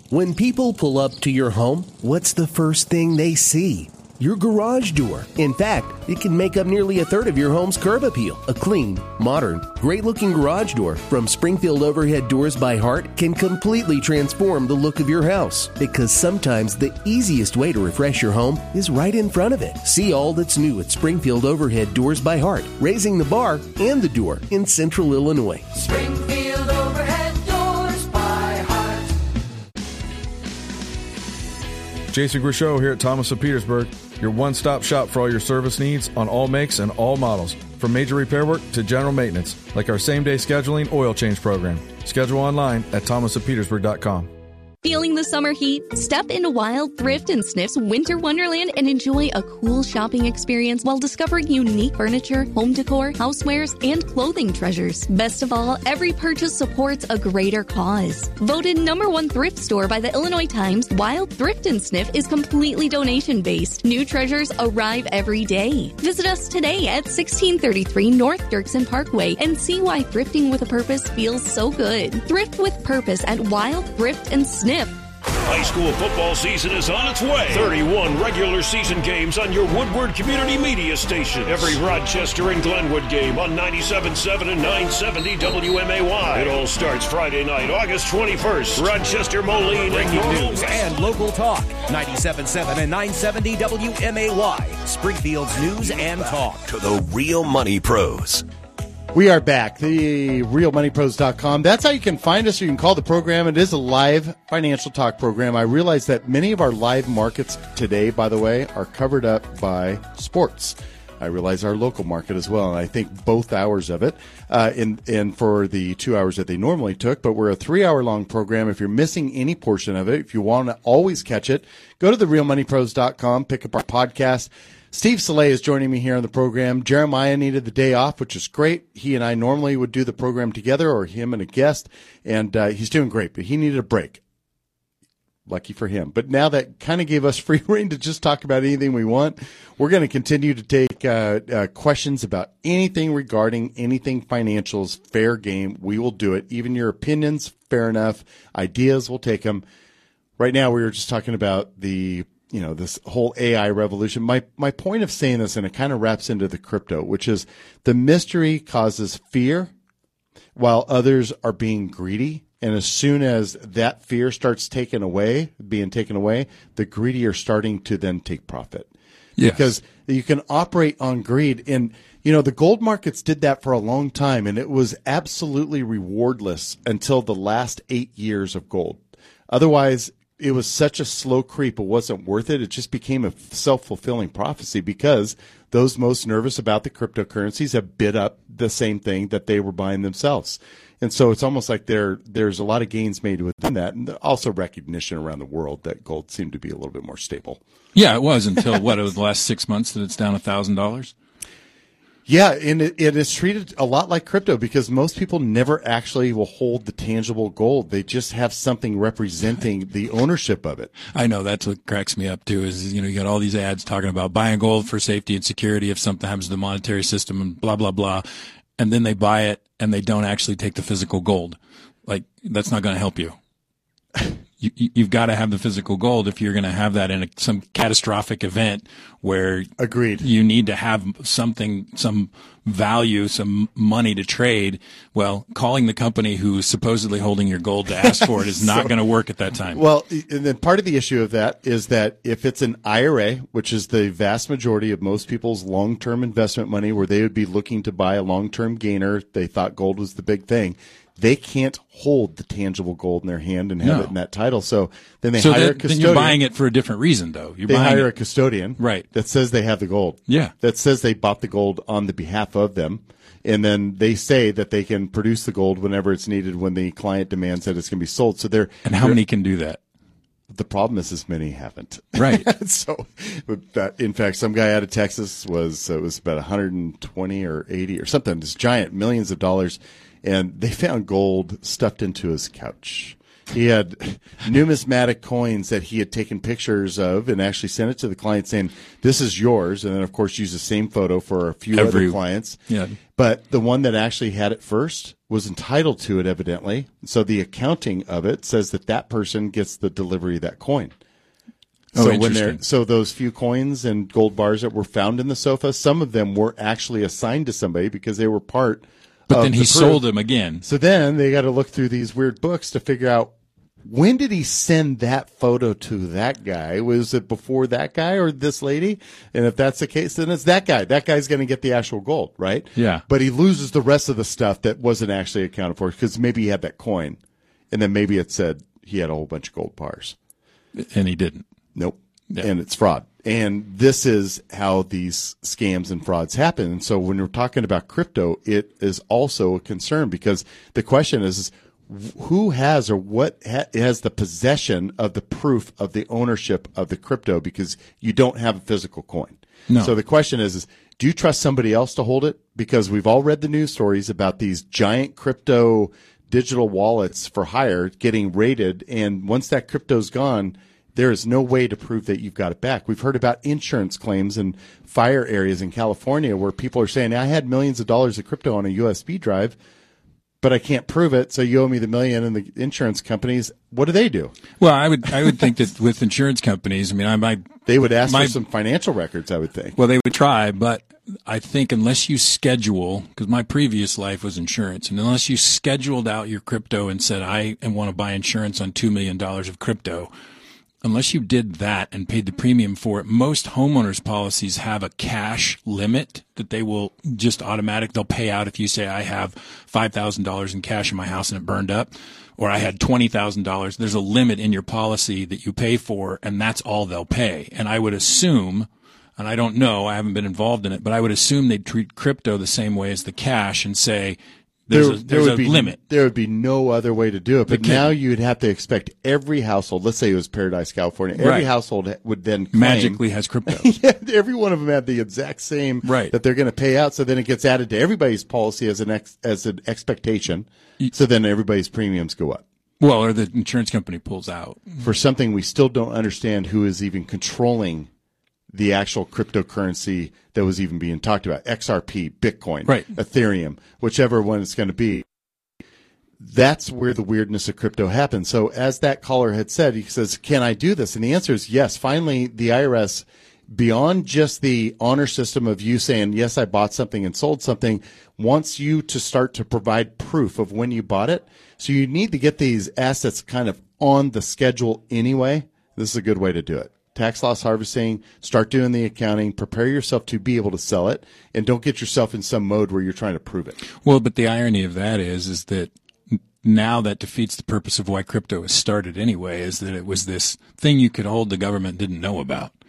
When people pull up to your home, what's the first thing they see? Your garage door. In fact, it can make up nearly a third of your home's curb appeal. A clean, modern, great-looking garage door from Springfield Overhead Doors by Heart can completely transform the look of your house. Because sometimes the easiest way to refresh your home is right in front of it. See all that's new at Springfield Overhead Doors by Heart, raising the bar and the door in Central Illinois. Springfield Overhead Doors by Heart. Jason Grishow here at Thomas of Petersburg, your one-stop shop for all your service needs on all makes and all models. From major repair work to general maintenance, like our same-day scheduling oil change program. Schedule online at thomasofpetersburg.com. Feeling the summer heat? Step into Wild Thrift and Sniff's Winter Wonderland and enjoy a cool shopping experience while discovering unique furniture, home decor, housewares, and clothing treasures. Best of all, every purchase supports a greater cause. Voted #1 thrift store by the Illinois Times, Wild Thrift and Sniff is completely donation-based. New treasures arrive every day. Visit us today at 1633 North Dirksen Parkway and see why thrifting with a purpose feels so good. Thrift with purpose at Wild Thrift and Sniff. High school football season is on its way. 31 regular season games on your Woodward Community Media station. Every Rochester and Glenwood game on 97.7 and 970 WMAY. It all starts Friday night, August 21st. Rochester, Moline, breaking news and local talk. 97.7 and 970 WMAY. Springfield's news and talk. To the Real Money Pros. We are back, the realmoneypros.com. That's how you can find us. You can call the program. It is a live financial talk program. I realize that many of our live markets today, by the way, are covered up by sports. I realize our local market as well, and I think both hours of it, and for the 2 hours that they normally took. But we're a 3-hour-long program. If you're missing any portion of it, if you want to always catch it, go to therealmoneypros.com, pick up our podcast. Steve Soleil is joining me here on the program. Jeremiah needed the day off, which is great. He and I normally would do the program together, or him and a guest, and he's doing great, but he needed a break. Lucky for him. But now that kind of gave us free rein to just talk about anything we want. We're going to continue to take questions about anything regarding anything financials, fair game. We will do it. Even your opinions, fair enough. Ideas, we'll take them. Right now, we were just talking about this whole AI revolution. My point of saying this, and it kind of wraps into the crypto, which is the mystery causes fear while others are being greedy. And as soon as that fear starts being taken away, the greedy are starting to then take profit. Yes. Because you can operate on greed. And, the gold markets did that for a long time, and it was absolutely rewardless until the last 8 years of gold. Otherwise, it was such a slow creep, it wasn't worth it. It just became a self-fulfilling prophecy because those most nervous about the cryptocurrencies have bid up the same thing that they were buying themselves. And so it's almost like there's a lot of gains made within that, and also recognition around the world that gold seemed to be a little bit more stable. Yeah, it was until, it was the last 6 months that it's down $1,000? Yeah, and it is treated a lot like crypto because most people never actually will hold the tangible gold. They just have something representing the ownership of it. I know. That's what cracks me up, too, is, you got all these ads talking about buying gold for safety and security if something happens to the monetary system and blah, blah, blah. And then they buy it and they don't actually take the physical gold. Like, that's not going to help you. You've got to have the physical gold if you're going to have that in some catastrophic event where agreed you need to have some value, some money to trade. Well, calling the company who's supposedly holding your gold to ask for it is not going to work at that time. Well, and then part of the issue of that is that if it's an IRA, which is the vast majority of most people's long-term investment money where they would be looking to buy a long-term gainer, they thought gold was the big thing. They can't hold the tangible gold in their hand and have it in that title. So then they hire a custodian. Then you're buying it for a different reason, though. They hire a custodian that says they have the gold. Yeah. That says they bought the gold on the behalf of them. And then they say that they can produce the gold whenever it's needed when the client demands that it's going to be sold. So and how many can do that? The problem is many haven't. Right. So, in fact, some guy out of Texas was about 120 or 80 or something, this giant, millions of dollars. And they found gold stuffed into his couch. He had numismatic coins that he had taken pictures of and actually sent it to the client saying, this is yours. And then, of course, use the same photo for a few other clients. Yeah. But the one that actually had it first was entitled to it, evidently. So the accounting of it says that that person gets the delivery of that coin. So so those few coins and gold bars that were found in the sofa, some of them were actually assigned to somebody because they were part But then he sold them again. So then they got to look through these weird books to figure out, when did he send that photo to that guy? Was it before that guy or this lady? And if that's the case, then it's that guy. That guy's going to get the actual gold, right? Yeah. But he loses the rest of the stuff that wasn't actually accounted for because maybe he had that coin. And then maybe it said he had a whole bunch of gold bars. And he didn't. Nope. Yeah. And it's fraud. And this is how these scams and frauds happen. And so when we're talking about crypto, it is also a concern because the question is who has or what has the possession of the proof of the ownership of the crypto, because you don't have a physical coin. No. So the question is do you trust somebody else to hold it? Because we've all read the news stories about these giant crypto digital wallets for hire getting raided. And once that crypto's gone, there is no way to prove that you've got it back. We've heard about insurance claims in fire areas in California where people are saying, I had millions of dollars of crypto on a USB drive, but I can't prove it, so you owe me the million. And the insurance companies, what do? Well, I would think that with insurance companies, I mean, they would ask for some financial records, I would think. Well, they would try, but I think unless you schedule, because my previous life was insurance, and unless you scheduled out your crypto and said, I want to buy insurance on $2 million of crypto, unless you did that and paid the premium for it, most homeowners policies have a cash limit that they will just they'll pay out if you say, I have $5,000 in cash in my house and it burned up, or I had $20,000. There's a limit in your policy that you pay for, and that's all they'll pay. And I would assume, and I don't know, I haven't been involved in it, but I would assume they'd treat crypto the same way as the cash and say, There's a limit. There would be no other way to do it. But now you'd have to expect every household, let's say it was Paradise, California, every household would then claim, magically has crypto. Yeah, every one of them had the exact same that they're going to pay out. So then it gets added to everybody's policy as an expectation. So then everybody's premiums go up. Well, or the insurance company pulls out. For something we still don't understand who is even controlling the actual cryptocurrency that was even being talked about, XRP, Bitcoin, Ethereum, whichever one it's going to be. That's where the weirdness of crypto happens. So as that caller had said, he says, can I do this? And the answer is yes. Finally, the IRS, beyond just the honor system of you saying, yes, I bought something and sold something, wants you to start to provide proof of when you bought it. So you need to get these assets kind of on the schedule anyway. This is a good way to do it. Tax loss harvesting, start doing the accounting, prepare yourself to be able to sell it, and don't get yourself in some mode where you're trying to prove it. Well, but the irony of that is that now that defeats the purpose of why crypto was started anyway, is that it was this thing you could hold the government didn't know about.